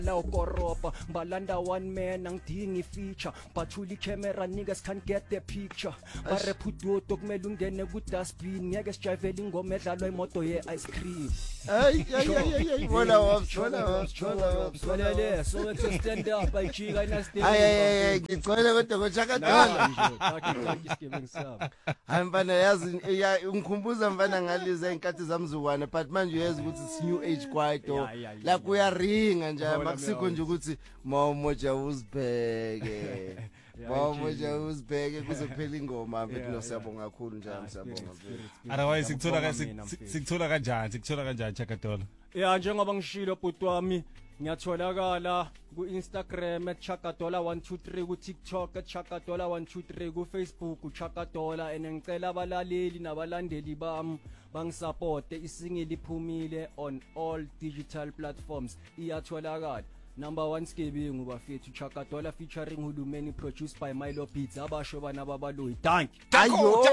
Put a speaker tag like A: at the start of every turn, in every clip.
A: Lao koropa balanda one man angidingi feature bathuli camera niggas can't get the picture barepudoto kumele ungene ku dustbin ngeke sijayivela ingoma edlalwa imoto ye ice cream
B: Hey wala waps
A: swalele so let's stand up ayijika ina stage
B: ay ngicela kodwa kochakadala
A: nje isigebengu sami
B: hayi mfana yazi ungikhumbuza mfana ngaliza inkathi zamzukwana but manje uyazi ukuthi it's new age kwaito la kuyaringa nje makusikho nje ukuthi mawumoja uzibheke mawumoja uzibheke kuze kuphela ingoma mfethu siyabonga kakhulu njalo siyabonga
C: otherwise sikuthola kanjani Chakadola
A: yeah njengoba ngishilo bhuti wami ngiyatholakala ku Instagram @chakadola123 ku TikTok @chakadola123 ku Facebook Chakadola and ngicela abalaleli nabalandeli bami bangisupport isingili iphumile on all digital platforms iyatholakala number 1 Skebengu bafethu Chakadola featuring Hulumeni produced by Milo Beats abasho bana babaloyi thank
B: ayo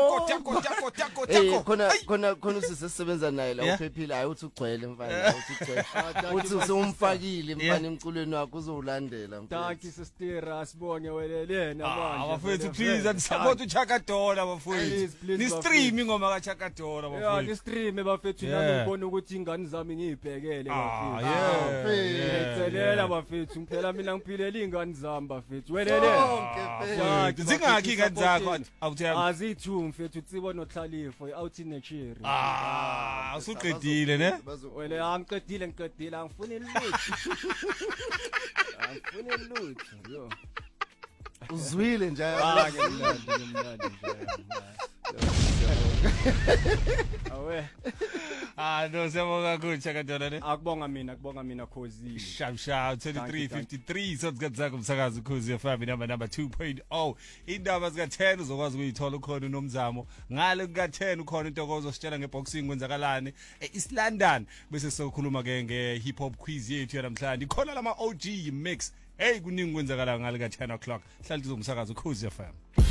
C: tako
B: khona sisebenza naye la uphephile hayi uthi ugcwele mfana uthi usumfakile mfana emculweni wakho uzowulandela
A: mfana thank you sister asibonge welelena manje
C: abafethu please and support uChakadola bafethu ni stream ingoma kaChakadola bafethu
A: yeah ni stream bafethu nami ubona ukuthi ingane zami ngiyibhekele bafethu
C: yeah
A: bafethu phela mina ngiphilela ingane zami bafethu welele
B: yonke
C: zingakhi ingane zakho
A: azithu mfethu tsibo noThlalifo out in nature
C: usuqedile ne
A: wele angiqedile angifuna ilutho yo
B: uzwile nje
A: mnandi awe
C: no siyabonga kakhulu Chakadola ne
A: akubonga mina Khosi
C: shamsha 2353 sokuthi zakho umsakazo Khosi FM number 2.0 indaba zika 10 uzokwazi ukuyithola ukhona uNomzamo ngale kuka 10 ukhona into ozositshela ngeboxing kwenzakalani East London bese sokhuluma ke nge hip hop quiz yethu yanamhlanje ikhona lama OG mix hey kuningi kwenzakala ngale ka 10 o'clock hlala uzomsakazo Khosi FM